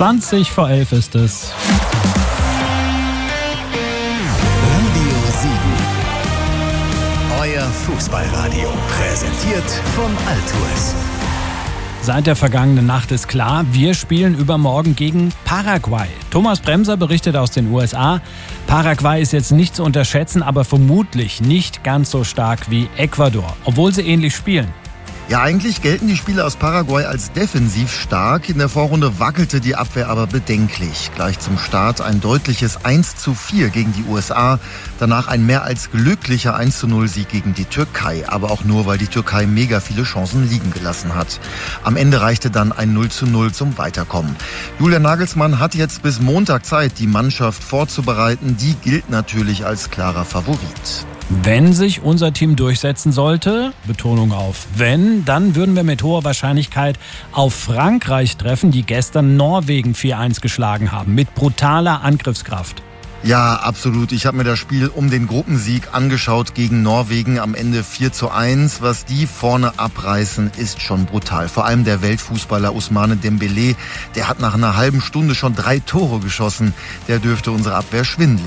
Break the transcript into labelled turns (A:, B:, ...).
A: 11:20 ist es.
B: Radio 7. Euer Fußballradio. Präsentiert von Altours.
A: Seit der vergangenen Nacht ist klar, wir spielen übermorgen gegen Paraguay. Thomas Bremser berichtet aus den USA. Paraguay ist jetzt nicht zu unterschätzen, aber vermutlich nicht ganz so stark wie Ecuador, obwohl sie ähnlich spielen.
C: Ja, eigentlich gelten die Spieler aus Paraguay als defensiv stark. In der Vorrunde wackelte die Abwehr aber bedenklich. Gleich zum Start ein deutliches 1:4 gegen die USA. Danach ein mehr als glücklicher 1:0-Sieg gegen die Türkei. Aber auch nur, weil die Türkei mega viele Chancen liegen gelassen hat. Am Ende reichte dann ein 0:0 zum Weiterkommen. Julian Nagelsmann hat jetzt bis Montag Zeit, die Mannschaft vorzubereiten. Die gilt natürlich als klarer Favorit.
A: Wenn sich unser Team durchsetzen sollte, Betonung auf wenn, dann würden wir mit hoher Wahrscheinlichkeit auf Frankreich treffen, die gestern Norwegen 4:1 geschlagen haben, mit brutaler Angriffskraft.
C: Ja, absolut. Ich habe mir das Spiel um den Gruppensieg angeschaut gegen Norwegen, am Ende 4:1. Was die vorne abreißen, ist schon brutal. Vor allem der Weltfußballer Ousmane Dembélé, der hat nach einer halben Stunde schon 3 Tore geschossen. Der dürfte unsere Abwehr schwindelig